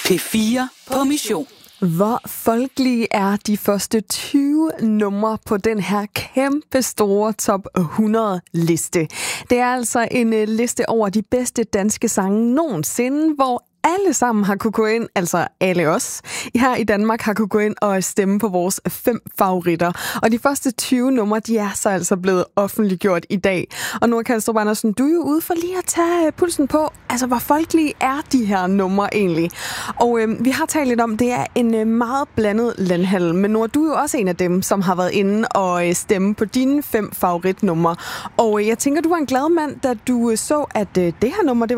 P4 på mission. Hvor folkelige er de første 20 numre på den her kæmpe store top 100 liste. Det er altså en liste over de bedste danske sange nogensinde, hvor alle sammen har kunne gå ind, altså alle os her i Danmark har kunne gå ind og stemme på vores 5 favoritter. Og de første 20 numre, de er så altså blevet offentliggjort i dag. Og Nora Kalstrup Andersen, du er jo ude for lige at tage pulsen på, altså hvor folkelige er de her numre egentlig? Og vi har talt lidt om, det er en meget blandet landhandel, men Nora, du er jo også en af dem, som har været inde og stemme på dine 5 favoritnumre. Og jeg tænker, du var en glad mand, da du så, at det her nummer, det